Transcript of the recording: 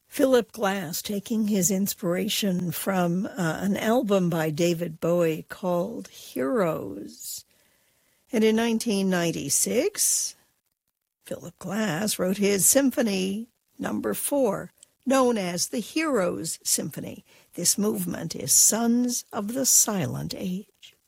Philip Glass, taking his inspiration from an album by David Bowie called Heroes. And in 1996, Philip Glass wrote his Symphony No. 4, known as the Heroes Symphony. This movement is Sons of the Silent Age.